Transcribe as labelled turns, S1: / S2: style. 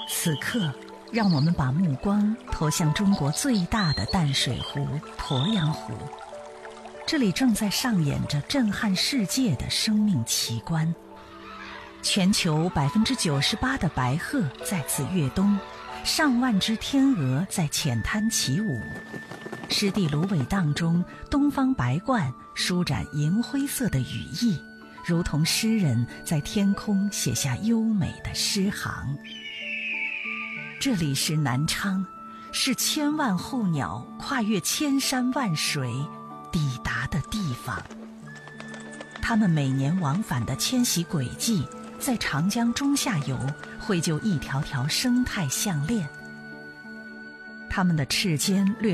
S1: 此刻，让我们把目光投向中国最大的淡水湖鄱阳湖。这里正在上演着震撼世界的生命奇观。全球98%的白鹤在此跃冬，上万只天鹅在浅滩起舞。湿地芦苇荡中，东方白鹳舒展银灰色的羽翼，如同诗人在天空写下优美的诗行。这里是南昌，是千万候鸟跨越千山万水抵达的地方。它们每年往返的迁徙轨迹，在长江中下游绘就一条条生态项链。它们的翅尖略